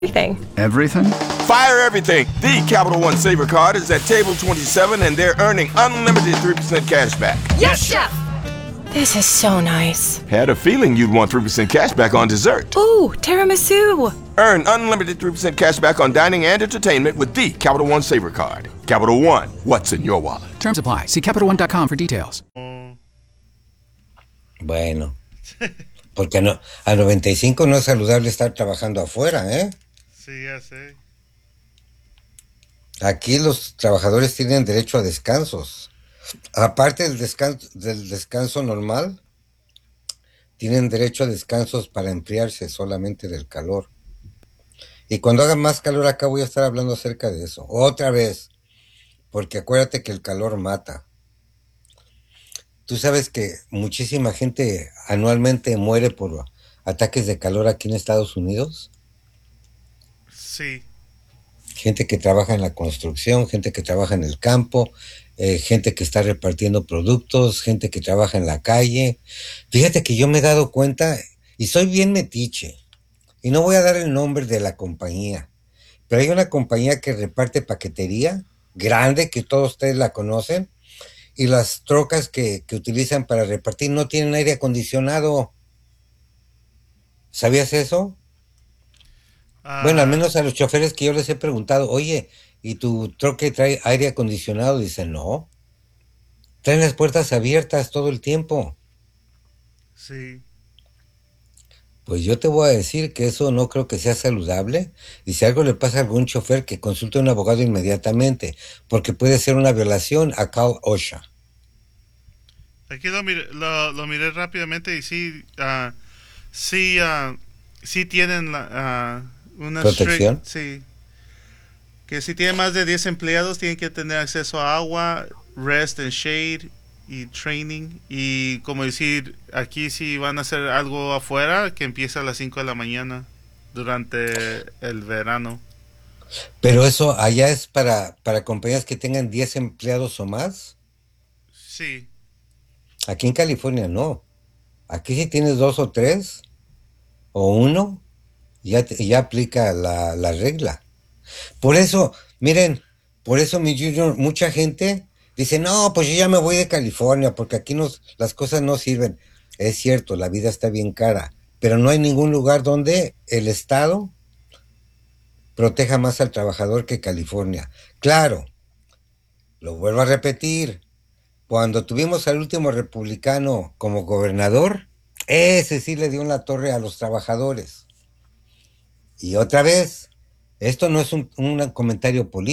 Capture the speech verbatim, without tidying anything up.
Everything. Everything? Fire everything. The Capital One Saver Card is at table twenty-seven, and they're earning unlimited three percent cash back. Yes, Chef! This is so nice. Had a feeling you'd want three percent cash back on dessert. Ooh, tiramisu! Earn unlimited three percent cash back on dining and entertainment with the Capital One Saver Card. Capital One, what's in your wallet? Terms apply. See Capital One dot com for details. Bueno, porque no, a noventa y cinco no es saludable estar trabajando afuera, ¿eh? Sí, ya sé. Aquí los trabajadores tienen derecho a descansos. Aparte del descanso, del descanso normal, tienen derecho a descansos para enfriarse solamente del calor. Y cuando haga más calor acá voy a estar hablando acerca de eso. Otra vez, porque acuérdate que el calor mata. Tú sabes que muchísima gente anualmente muere por ataques de calor aquí en Estados Unidos. Sí. Gente que trabaja en la construcción, gente que trabaja en el campo, eh, gente que está repartiendo productos, gente que trabaja en la calle. Fíjate que yo me he dado cuenta, y soy bien metiche, y no voy a dar el nombre de la compañía, pero hay una compañía que reparte paquetería grande, que todos ustedes la conocen, y las trocas que, que utilizan para repartir no tienen aire acondicionado. ¿Sabías eso? Ah, Bueno, al menos a los choferes que yo les he preguntado, oye, ¿y tu troque trae aire acondicionado? Dicen, no. Traen las puertas abiertas todo el tiempo. sí. Pues yo te voy a decir que eso no creo que sea saludable. Y si algo le pasa a algún chofer, que consulte a un abogado inmediatamente, porque puede ser una violación a Cal OSHA. Aquí lo miré, lo, lo miré rápidamente y sí, ah, sí, ah, sí tienen la, ah, una ¿Protección? strict- sí. Que si tienen más de diez empleados tienen que tener acceso a agua, rest and shade y training. Y como decir, aquí si van a hacer algo afuera, que empieza a las cinco de la mañana durante el verano. Pero eso allá es para, para compañías que tengan diez empleados o más. Sí, Aquí en California no. Aquí si tienes dos o tres o uno, ya, te- ya aplica la, la regla. Por eso, miren, por eso mi Junior, mucha gente dice, no, pues yo ya me voy de California porque aquí nos, las cosas no sirven. Es cierto, la vida está bien cara, pero no hay ningún lugar donde el Estado proteja más al trabajador que California. Claro, lo vuelvo a repetir, cuando tuvimos al último republicano como gobernador, ese sí le dio en la torre a los trabajadores. Y otra vez, esto no es un, un comentario político.